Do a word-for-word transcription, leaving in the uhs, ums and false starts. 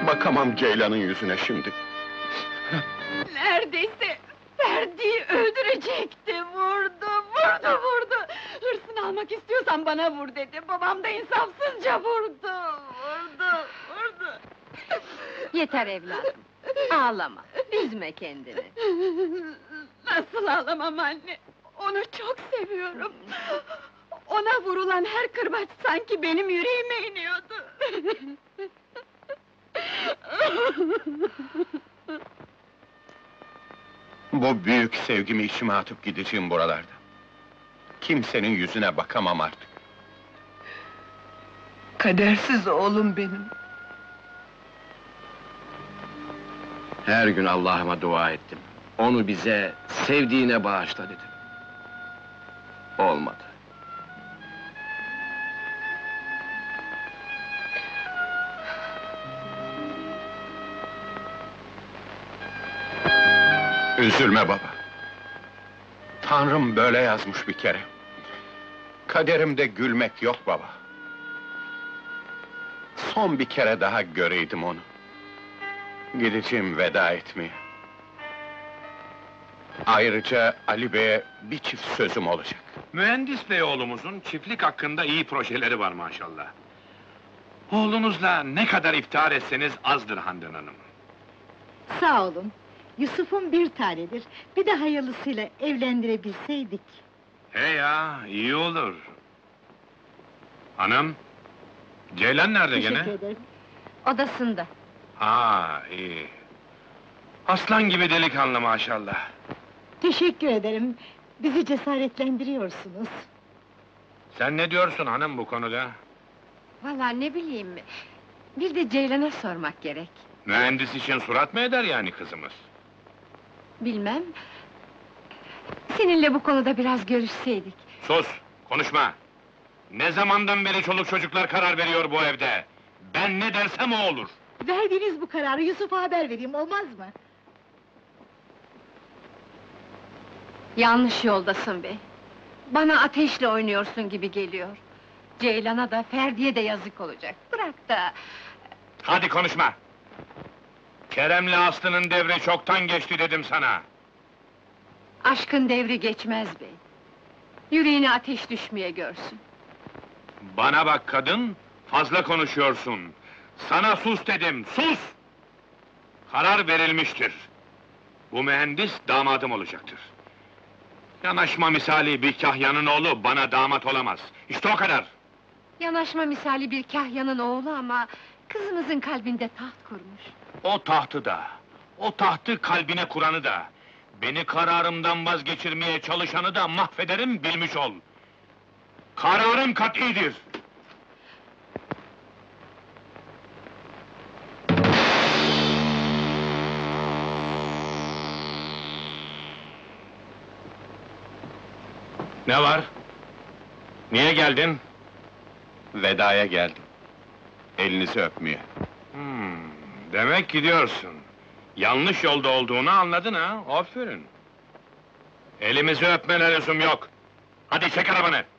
Bakamam Ceylan'ın yüzüne şimdi. Neredeyse Ferdi'yi öldürecekti, vurdu, vurdu, vurdu! Hırsını almak istiyorsan bana vur dedi, babam da insafsızca vurdu, vurdu, vurdu! Yeter evladım, ağlama, üzme kendini. Nasıl ağlamam anne? Onu çok seviyorum! Ona vurulan her kırbaç sanki benim yüreğime iniyordu! Bu büyük sevgimi içime atıp gideceğim buralarda. Kimsenin yüzüne bakamam artık. Kadersiz oğlum benim. Her gün Allah'ıma dua ettim. Onu bize, sevdiğine bağışla dedim. Olmadı. Üzülme baba. Tanrım böyle yazmış bir kere. Kaderimde gülmek yok baba. Son bir kere daha göreydim onu. Gideceğim veda etmeye. Ayrıca Ali Bey'e bir çift sözüm olacak. Mühendis bey oğlumuzun çiftlik hakkında iyi projeleri var maşallah. Oğlunuzla ne kadar iftihar etseniz azdır Handan Hanım. Sağ olun. Yusuf'un bir tanedir. Bir de hayırlısıyla evlendirebilseydik. He ya, iyi olur. Hanım, Ceylan nerede Teşekkür gene? ederim. Odasında. Ha, iyi. Aslan gibi delikanlı maşallah. Teşekkür ederim. Bizi cesaretlendiriyorsunuz. Sen ne diyorsun hanım bu konuda? Vallahi ne bileyim, bir de Ceylan'a sormak gerek. Mühendis için surat mı eder yani kızımız? Bilmem. Seninle bu konuda biraz görüşseydik. Sus, konuşma! Ne zamandan beri çoluk çocuklar karar veriyor bu evde? Ben ne dersem o olur! Verdiğiniz bu kararı Yusuf'a haber vereyim, olmaz mı? Yanlış yoldasın bey. Bana ateşle oynuyorsun gibi geliyor. Ceylan'a da, Ferdi'ye de yazık olacak. Bırak da... Hadi konuşma! Kerem'le Aslı'nın devri çoktan geçti dedim sana! Aşkın devri geçmez bey. Yüreğine ateş düşmeye görsün. Bana bak kadın, fazla konuşuyorsun! Sana sus dedim, sus! Karar verilmiştir. Bu mühendis damadım olacaktır. Yanaşma misali bir kahyanın oğlu bana damat olamaz. İşte o kadar! Yanaşma misali bir kahyanın oğlu ama... kızımızın kalbinde taht kurmuş. O tahtı da, o tahtı kalbine kuranı da... beni kararımdan vazgeçirmeye çalışanı da mahvederim, bilmiş ol! Kararım kat'idir! Ne var? Niye geldin? Vedaya geldim. Elinizi öpmeye. Hmm, demek gidiyorsun. Yanlış yolda olduğunu anladın ha, aferin. Elimizi öpmene lüzum yok. Hadi çek arabanı!